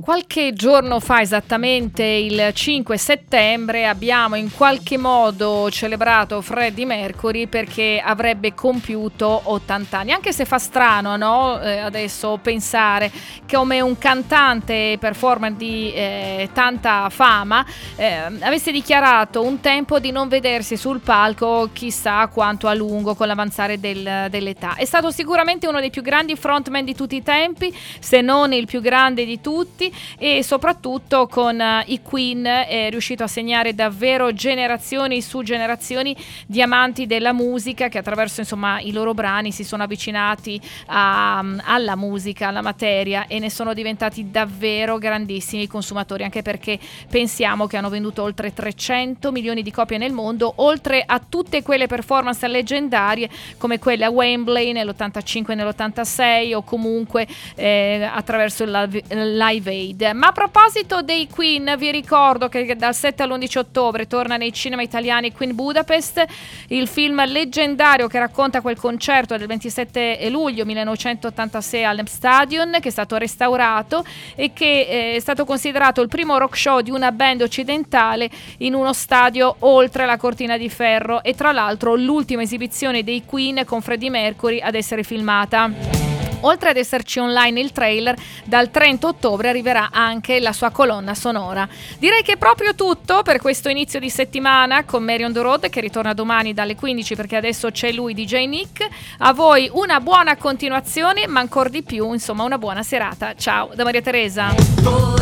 qualche giorno fa, esattamente il 5 settembre, abbiamo in qualche modo celebrato Freddie Mercury perché avrebbe compiuto 80 anni. Anche se fa strano, no? Adesso pensare che come un cantante performer di tanta fama avesse dichiarato un tempo di non vedersi sul palco chissà quanto a lungo con l'avanzare dell'età. È stato sicuramente uno dei più grandi frontman di tutti i tempi, se non il più grande di tutti, e soprattutto con i Queen è riuscito a segnare davvero generazioni su generazioni di amanti della musica che attraverso insomma i loro brani si sono avvicinati alla musica, alla materia, e ne sono diventati davvero grandissimi consumatori, anche perché pensiamo che hanno venduto oltre 300 milioni di copie nel mondo, oltre a tutte quelle performance leggendarie come quelle a Wembley nell'85 e nell'86, o comunque attraverso il Live Aid. Ma a proposito dei Queen, vi ricordo che dal 7 all'11 ottobre torna nei cinema italiani Queen Budapest, il film leggendario che racconta quel concerto del 27 luglio 1986 all'Stadion, che è stato restaurato e che è stato considerato il primo rock show di una band occidentale in uno stadio oltre la cortina di ferro, e tra l'altro l'ultima esibizione dei Queen con Freddie Mercury ad essere filmata. Oltre ad esserci online il trailer, dal 30 ottobre arriverà anche la sua colonna sonora. Direi che è proprio tutto per questo inizio di settimana con Mary on the Road, che ritorna domani dalle 15 perché adesso c'è lui, DJ Nick. A voi una buona continuazione, ma ancora di più, insomma, una buona serata. Ciao da Maria Teresa.